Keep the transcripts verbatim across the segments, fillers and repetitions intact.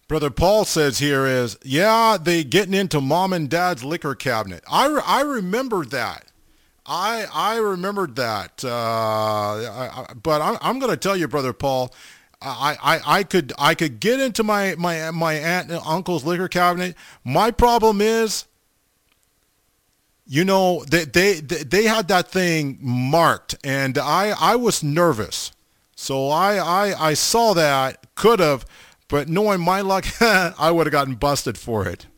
Brother Paul says here is, yeah, they getting into mom and dad's liquor cabinet. I, re- I remember that. I I remembered that. Uh, I, I, but I'm, I'm going to tell you, Brother Paul, I, I, I could I could get into my, my, my aunt and uncle's liquor cabinet. My problem is, you know, they, they, they had that thing marked, and I, I was nervous. So I, I, I saw that, could have, but knowing my luck, I would have gotten busted for it.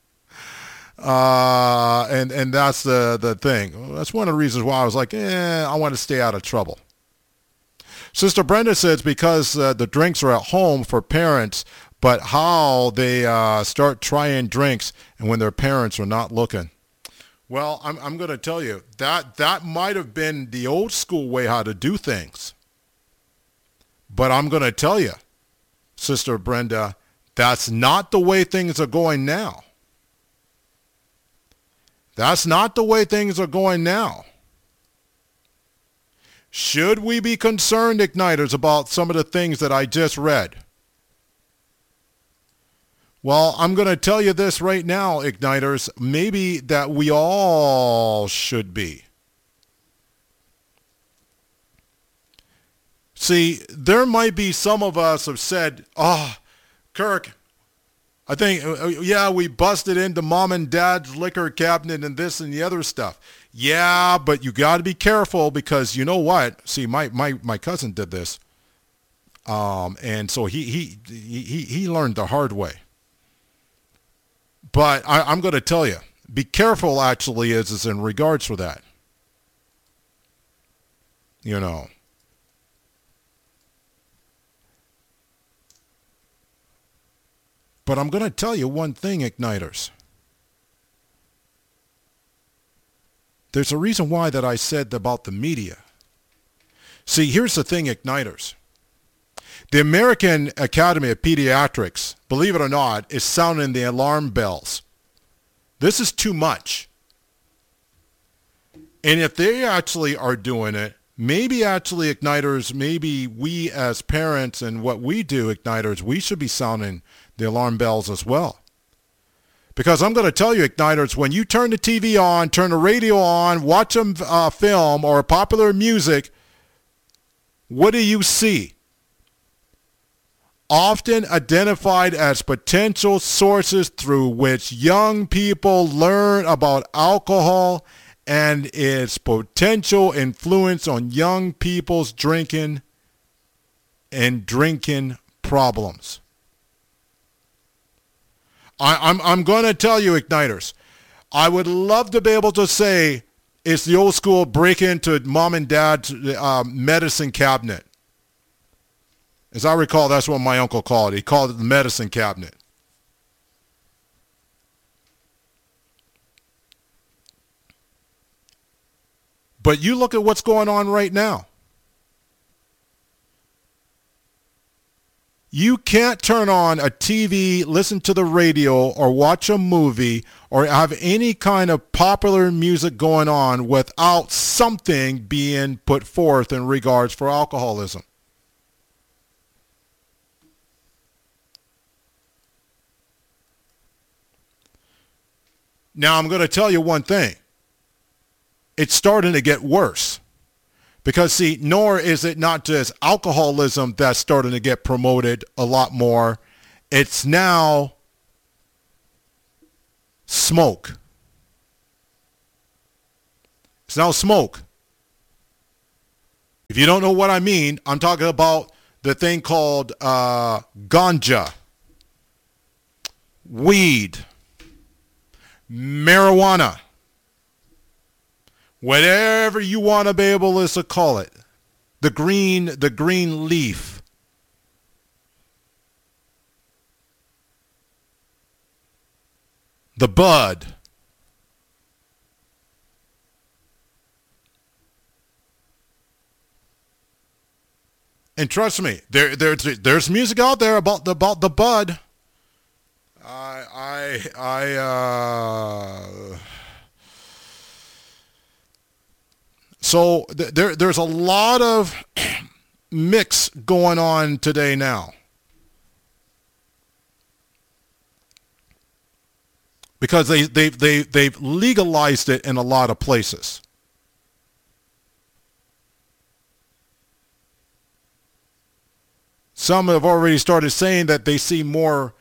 Uh, and, and that's the, the thing. That's one of the reasons why I was like, eh, I want to stay out of trouble. Sister Brenda says because uh, the drinks are at home for parents, but how they uh, start trying drinks and when their parents are not looking. Well, I'm, I'm going to tell you, that, that might have been the old school way how to do things. But I'm going to tell you, Sister Brenda, that's not the way things are going now. That's not the way things are going now. Should we be concerned, Igniters, about some of the things that I just read? Well, I'm going to tell you this right now, Igniters, maybe that we all should be. See, there might be some of us have said, oh, Kirk, I think, uh, yeah, we busted into mom and dad's liquor cabinet and this and the other stuff. Yeah, but you got to be careful because you know what? See, my, my, my cousin did this. Um, and so he, he, he, he learned the hard way. But I, I'm going to tell you, be careful actually is, is in regards for that. You know. But I'm going to tell you one thing, Igniters. There's a reason why that I said about the media. See, here's the thing, Igniters. The American Academy of Pediatrics, believe it or not, is sounding the alarm bells. This is too much. And if they actually are doing it, maybe actually, Igniters, maybe we as parents and what we do, Igniters, we should be sounding the alarm bells as well. Because I'm going to tell you, Igniters, when you turn the T V on, turn the radio on, watch a uh, film or popular music, what do you see? Often identified as potential sources through which young people learn about alcohol and its potential influence on young people's drinking and drinking problems. I, I'm, I'm going to tell you, Igniters, I would love to be able to say it's the old school break into mom and dad's uh, medicine cabinet. As I recall, that's what my uncle called it. He called it the medicine cabinet. But you look at what's going on right now. You can't turn on a T V, listen to the radio, or watch a movie, or have any kind of popular music going on without something being put forth in regards for alcoholism. Now, I'm going to tell you one thing. It's starting to get worse. Because, see, nor is it not just alcoholism that's starting to get promoted a lot more. It's now smoke. It's now smoke. If you don't know what I mean, I'm talking about the thing called uh, ganja, weed, marijuana, whatever you want to be able to call it, the green, the green leaf. The bud. And trust me, there, there, there's music out there about the, about the bud. I, I, I, uh... So th- there, there's a lot of mix going on today now. because they, they, they, they've legalized it in a lot of places. Some have already started saying that they see more.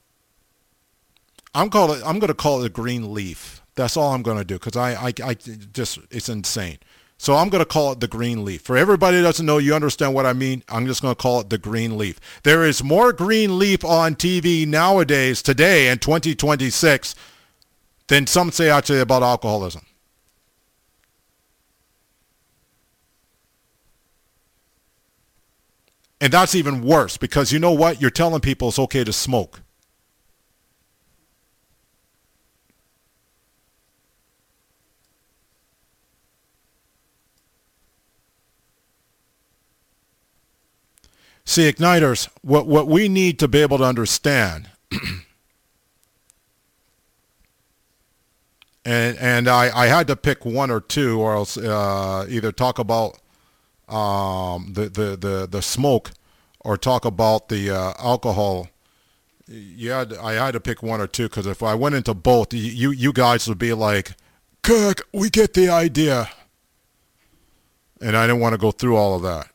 I'm call it. I'm going to call it a green leaf. That's all I'm going to do because I, I, I just it's insane. So I'm going to call it the green leaf. For everybody that doesn't know, you understand what I mean. I'm just going to call it the green leaf. There is more green leaf on T V nowadays, today in twenty twenty-six, than some say actually about alcoholism. And that's even worse because you know what? You're telling people it's okay to smoke. See, Igniters, what, what we need to be able to understand, and and I, I had to pick one or two or else uh, either talk about um, the, the, the, the smoke or talk about the uh, alcohol. Yeah, I had to pick one or two because if I went into both, you, you guys would be like, Kirk, we get the idea. And I didn't want to go through all of that.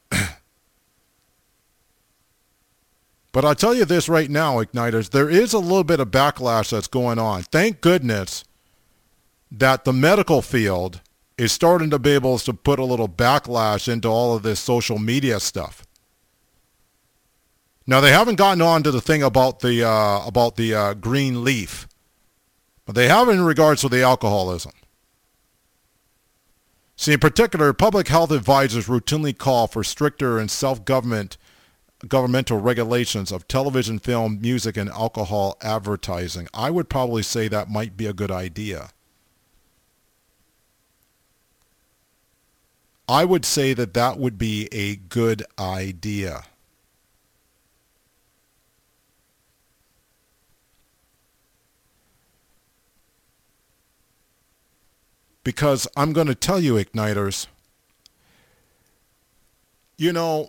But I'll tell you this right now, Igniters, there is a little bit of backlash that's going on. Thank goodness that the medical field is starting to be able to put a little backlash into all of this social media stuff. Now, they haven't gotten on to the thing about the, uh, about the uh, green leaf, but they have in regards to the alcoholism. See, in particular, public health advisors routinely call for stricter and self-government governmental regulations of television, film, music, and alcohol advertising. I would probably say that might be a good idea. I would say that that would be a good idea. Because I'm going to tell you, Igniters, you know,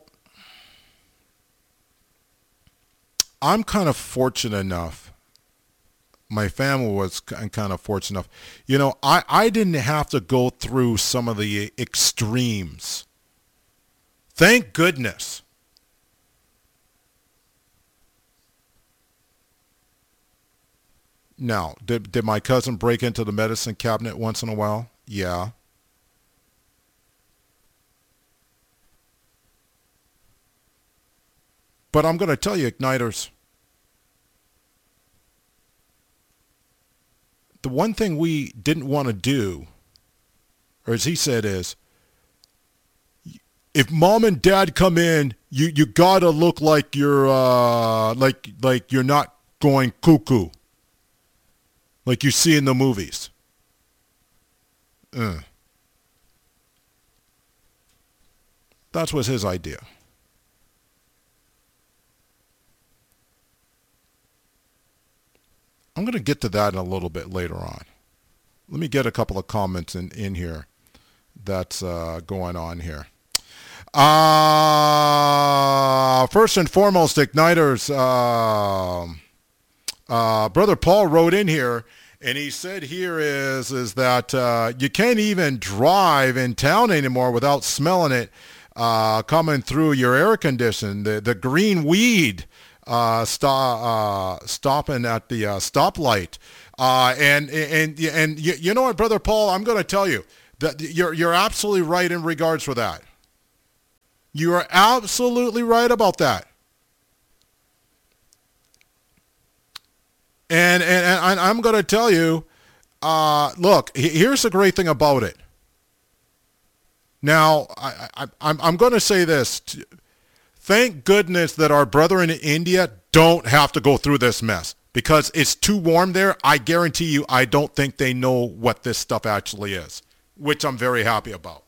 I'm kind of fortunate enough. My family was kind of fortunate enough. You know, I, I didn't have to go through some of the extremes. Thank goodness. Now, did, did my cousin break into the medicine cabinet once in a while? Yeah. But I'm going to tell you, Igniters, the one thing we didn't want to do, or as he said is, if mom and dad come in, you, you got to look like you're, uh, like, like you're not going cuckoo. Like you see in the movies. Uh. That was his idea. I'm going to get to that in a little bit later on. Let me get a couple of comments in, in here that's uh, going on here. Uh, first and foremost, Igniters, uh, uh, Brother Paul wrote in here, and he said here is, is that uh, you can't even drive in town anymore without smelling it uh, coming through your air condition. The, the green weed Uh, stop, uh, stopping at the uh, stoplight, uh, and and and you, you know what, Brother Paul, I'm going to tell you that you're you're absolutely right in regards for that. You are absolutely right about that. And and, and I'm going to tell you, uh, look, here's the great thing about it. Now, I, I, I'm I'm going to say this. To, Thank goodness that our brethren in India don't have to go through this mess because it's too warm there. I guarantee you, I don't think they know what this stuff actually is, which I'm very happy about.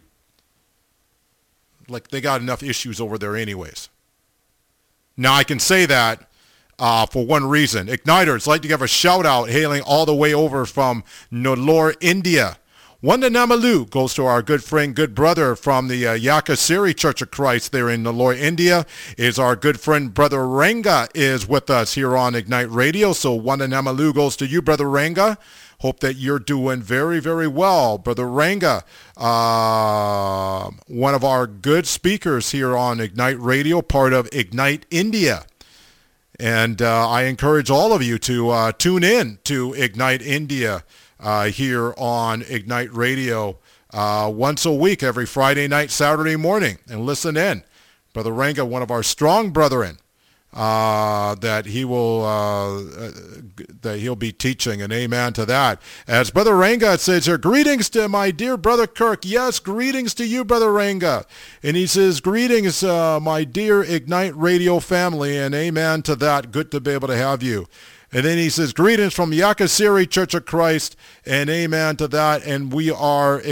Like, they got enough issues over there anyways. Now, I can say that uh, for one reason. Igniters, like to give a shout out hailing all the way over from Nellore, India. Wanda Namalu goes to our good friend, good brother from the uh, Yakasiri Church of Christ there in Naloy, India. Is our good friend, Brother Ranga, is with us here on Ignite Radio. So Wanda Namalu goes to you, Brother Ranga. Hope that you're doing very, very well. Brother Ranga, uh, one of our good speakers here on Ignite Radio, part of Ignite India. And uh, I encourage all of you to uh, tune in to Ignite India uh, here on Ignite Radio uh, once a week, every Friday night, Saturday morning, and listen in. Brother Ranga, one of our strong brethren, uh, that he will uh, that he'll be teaching, and amen to that. As Brother Ranga says here, greetings to my dear Brother Kirk. Yes, greetings to you, Brother Ranga. And he says, greetings, uh, my dear Ignite Radio family, and amen to that. Good to be able to have you. And then he says, greetings from Yakasiri Church of Christ, and amen to that. And we are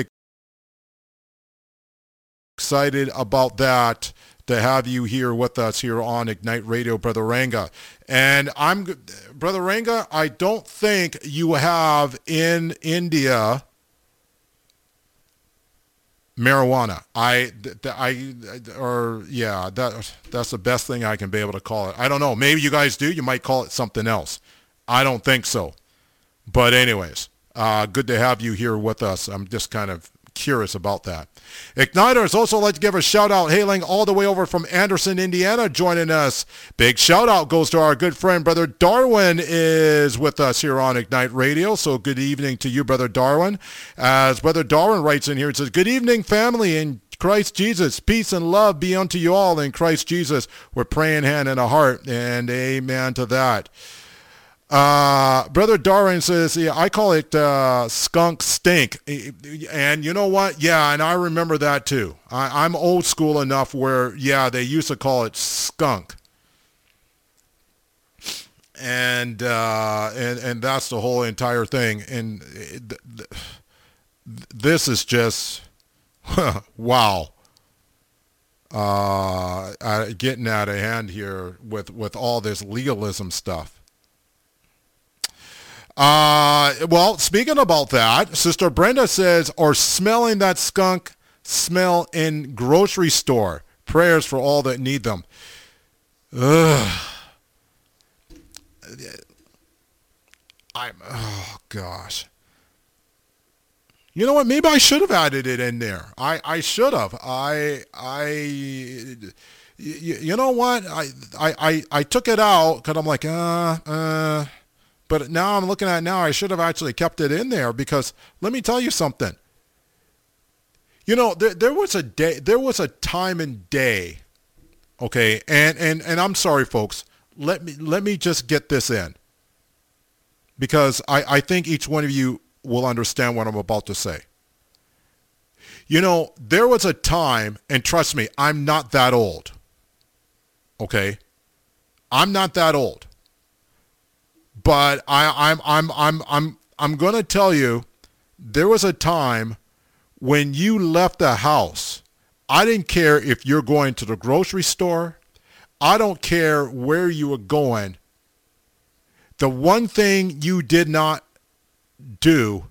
excited about that, to have you here with us here on Ignite Radio, Brother Ranga. And I'm, Brother Ranga, I don't think you have in India marijuana. I, I, or yeah, that that's the best thing I can be able to call it. I don't know. Maybe you guys do. You might call it something else. I don't think so. But anyways, uh, good to have you here with us. I'm just kind of curious about that. Igniters, also like to give a shout out, hailing all the way over from Anderson, Indiana, joining us. Big shout out goes to our good friend, Brother Darwin is with us here on Ignite Radio. So good evening to you, Brother Darwin. As Brother Darwin writes in here, it says, good evening, family in Christ Jesus. Peace and love be unto you all in Christ Jesus. We're praying hand in a heart, and amen to that. Uh, Brother Darwin says, yeah, I call it uh, skunk stink. And you know what? Yeah, and I remember that too. I, I'm old school enough where, yeah, they used to call it skunk. And uh, and and that's the whole entire thing. And th- th- this is just, wow. Uh, uh, getting out of hand here with, with all this legalism stuff. Uh, well, speaking about that, Sister Brenda says, or smelling that skunk smell in grocery store. Prayers for all that need them. Ugh. I'm, oh gosh. You know what? Maybe I should have added it in there. I, I should have. I, I, you, you know what? I, I, I, I took it out because I'm like, uh, uh, but now I'm looking at it now, I should have actually kept it in there because let me tell you something. You know, there, there was a day, there was a time and day, okay, and, and, and I'm sorry, folks. Let me let me just get this in because I, I think each one of you will understand what I'm about to say. You know, there was a time, and trust me, I'm not that old, okay? I'm not that old. But I, I'm I'm I'm I'm I'm gonna tell you, there was a time when you left the house. I didn't care if you're going to the grocery store. I don't care where you were going. The one thing you did not do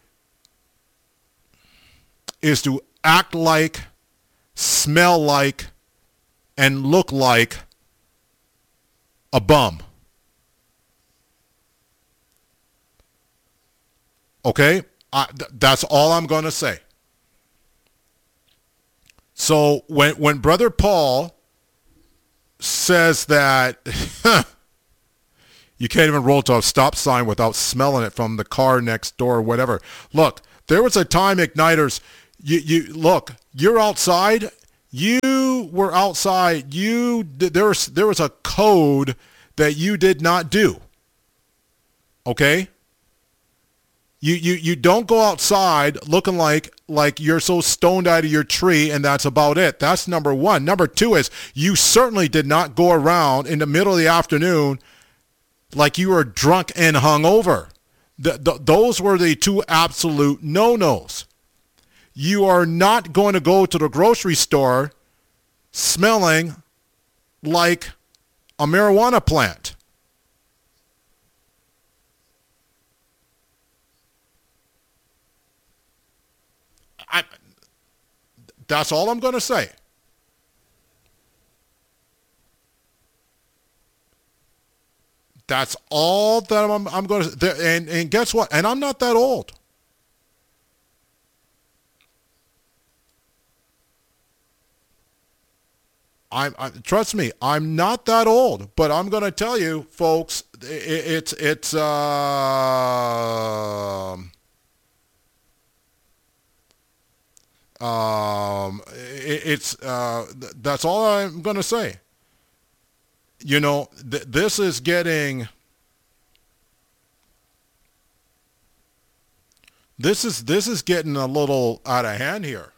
is to act like, smell like, and look like a bum. Okay, I, th- that's all I'm going to say. So when when Brother Paul says that you can't even roll to a stop sign without smelling it from the car next door or whatever. Look, there was a time, Igniters, you, you look, you're outside, you were outside, you there was, there was a code that you did not do. Okay? You, you you don't go outside looking like like you're so stoned out of your tree and that's about it. That's number one. Number two is you certainly did not go around in the middle of the afternoon like you were drunk and hungover. The, the, those were the two absolute no-nos. You are not going to go to the grocery store smelling like a marijuana plant. That's all I'm going to say. That's all that I'm, I'm going to, and, and guess what? And I'm not that old. I'm, I, trust me, I'm not that old, but I'm going to tell you, folks, it, it's, it's, uh, um, it, it's, uh, th- that's all I'm going to say. You know, th- this is getting, this is, this is getting a little out of hand here.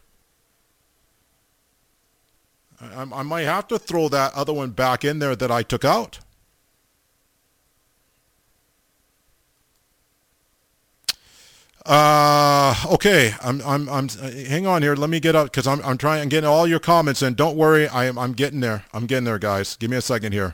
I, I might have to throw that other one back in there that I took out. Uh, okay, I'm, I'm, I'm, hang on here. Let me get out because I'm, I'm trying, I'm getting all your comments in. Don't worry, I am, I'm getting there. I'm getting there, guys. Give me a second here.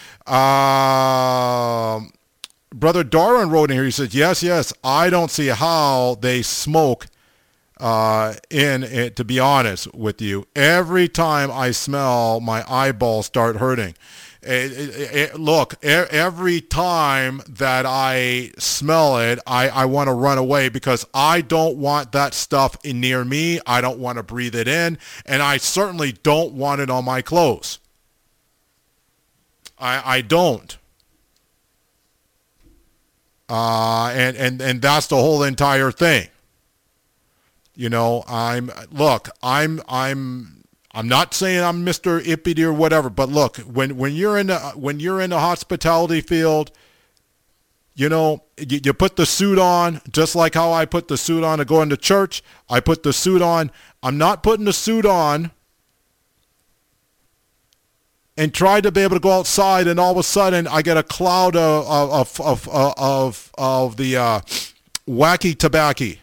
Um, Brother Darwin wrote in here. He said, yes, yes, I don't see how they smoke uh, in it, to be honest with you. Every time I smell, my eyeballs start hurting. It, it, it, look, every time that I smell it, I, I want to run away because I don't want that stuff in near me. I don't want to breathe it in, and I certainly don't want it on my clothes. I, I don't. Uh, and, and, and that's the whole entire thing. You know, I'm, look, I'm, I'm, I'm not saying I'm Mister Ippity or whatever, but look, when, when you're in the, when you're in the hospitality field, you know, you, you put the suit on, just like how I put the suit on to go into church. I put the suit on. I'm not putting the suit on and try to be able to go outside, and all of a sudden I get a cloud of of of of, of, of the uh, wacky tobacco.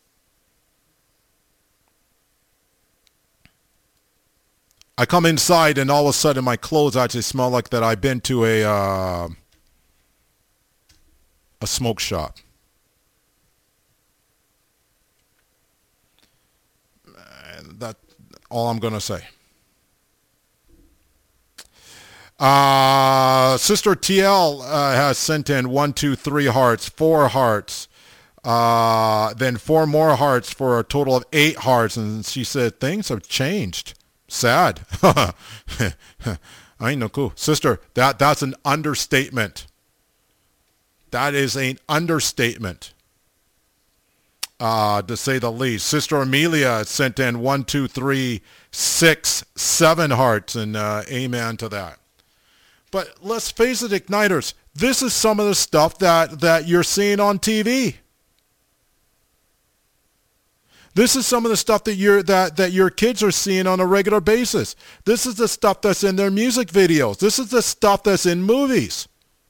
I come inside, and all of a sudden my clothes actually smell like that I've been to a uh, a smoke shop. And that's all I'm going to say. Uh, Sister T L uh, has sent in one, two, three hearts, four hearts, uh, then four more hearts for a total of eight hearts. And she said, things have changed. Sad. I ain't no cool. Sister, that, that's an understatement. That is an understatement, uh, to say the least. Sister Amelia sent in one, two, three, six, seven hearts, and uh, amen to that. But let's face it, Igniters, this is some of the stuff that, that you're seeing on T V. This is some of the stuff that, you're, that, that your kids are seeing on a regular basis. This is the stuff that's in their music videos. This is the stuff that's in movies.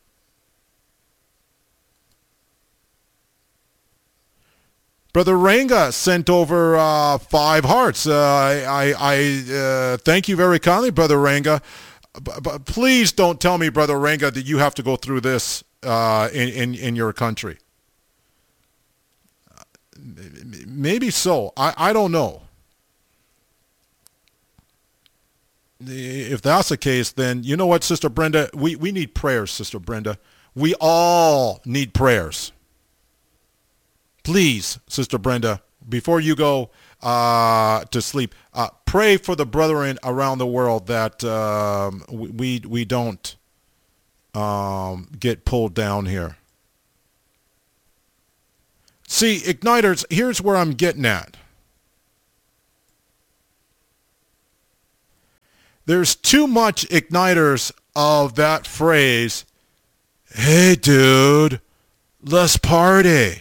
Brother Ranga sent over uh, five hearts. Uh, I, I, I uh, thank you very kindly, Brother Ranga. But, but please don't tell me, Brother Ranga, that you have to go through this uh, in, in, in your country. Maybe so. I, I don't know. If that's the case, then you know what, Sister Brenda? We, we need prayers, Sister Brenda. We all need prayers. Please, Sister Brenda, before you go uh, to sleep, uh, pray for the brethren around the world that um, we, we don't um, get pulled down here. See, Igniters, here's where I'm getting at. There's too much Igniters of that phrase, hey, dude, let's party.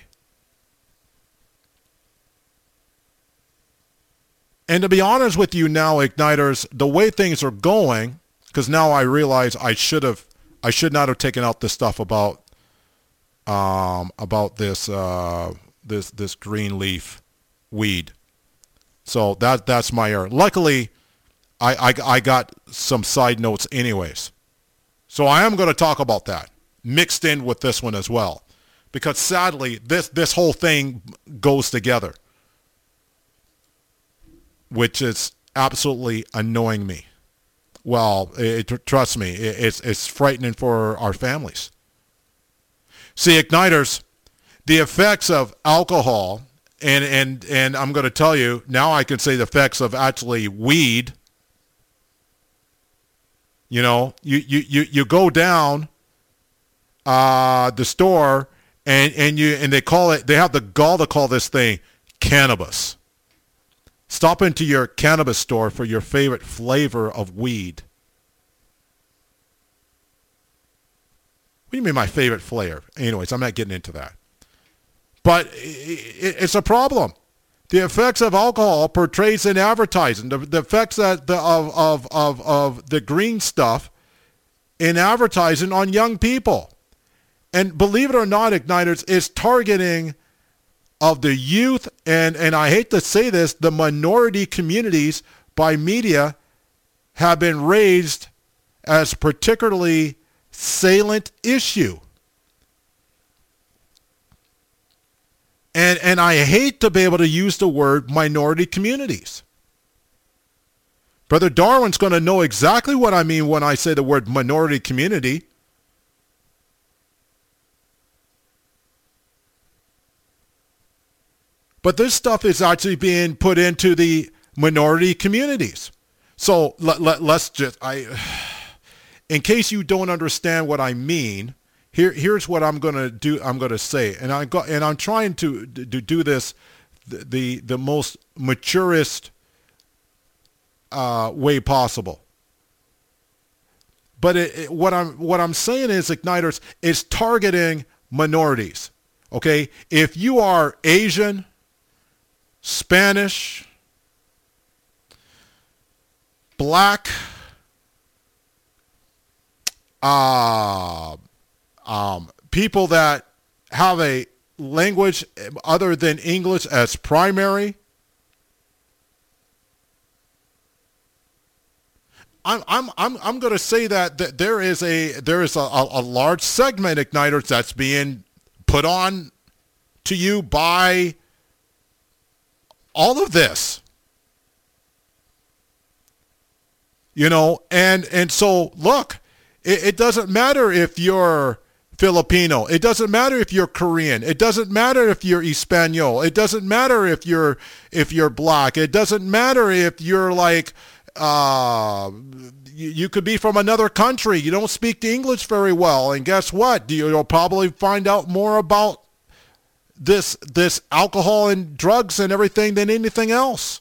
And to be honest with you now, Igniters, the way things are going, because now I realize I should have, I should not have taken out this stuff about Um, about this uh, this this green leaf weed. So that that's my error. Luckily, I, I I got some side notes anyways. So I am going to talk about that mixed in with this one as well, because sadly this this whole thing goes together, which is absolutely annoying me. Well, it, trust me, it, it's it's frightening for our families. See, igniters, the effects of alcohol, and and and I'm going to tell you now. I can say the effects of actually weed. You know, you you you, you go down uh, the store and and you and they call it. They have the gall to call this thing cannabis. Stop into your cannabis store for your favorite flavor of weed. What do you mean my favorite flavor? Anyways, I'm not getting into that. But it's a problem. The effects of alcohol portrays in advertising, the, the effects that the, of, of, of, of the green stuff in advertising on young people. And believe it or not, Igniters, it's targeting of the youth, and, and I hate to say this, the minority communities by media have been raised as particularly salient issue. And and I hate to be able to use the word minority communities. Brother Darwin's going to know exactly what I mean when I say the word minority community. But this stuff is actually being put into the minority communities. So let, let, let's just, I, in case you don't understand what I mean, here here's what I'm going to do. I'm going to say, and I got, and I'm trying to, to do this the the, the most maturest uh, way possible. But it, it, what I'm what I'm saying is, Igniters, is targeting minorities. Okay, if you are Asian, Spanish, black, uh, um, people that have a language other than English as primary, I'm I'm I'm I'm going to say that, that there is a there is a, a, a large segment, Igniters, that's being put on to you by all of this, you know, and and so look, it, it doesn't matter if you're Filipino, it doesn't matter if you're Korean, it doesn't matter if you're Espanol, it doesn't matter if you're if you're black, it doesn't matter if you're like uh, you, you could be from another country, you don't speak the English very well, and guess what? You'll probably find out more about this this alcohol and drugs and everything than anything else.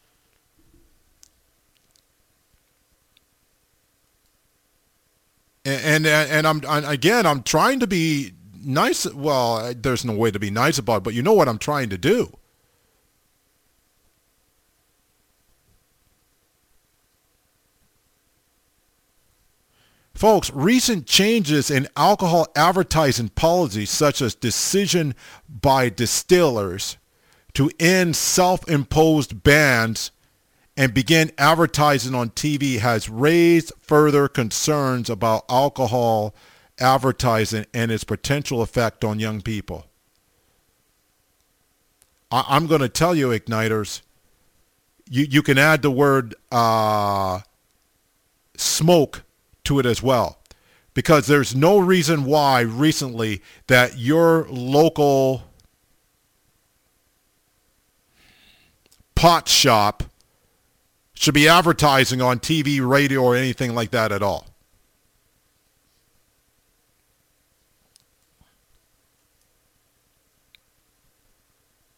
And and, and I'm and again I'm trying to be nice. Well, there's no way to be nice about it, but you know what I'm trying to do. Folks, recent changes in alcohol advertising policies, such as decision by distillers to end self-imposed bans and begin advertising on T V, has raised further concerns about alcohol advertising and its potential effect on young people. I- I'm going to tell you, Igniters, you, you can add the word uh, smoke to it as well, because there's no reason why recently that your local pot shop should be advertising on T V, radio, or anything like that at all.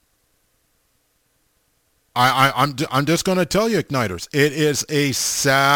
I, I, I'm, I'm just going to tell you, Igniters, it is a sad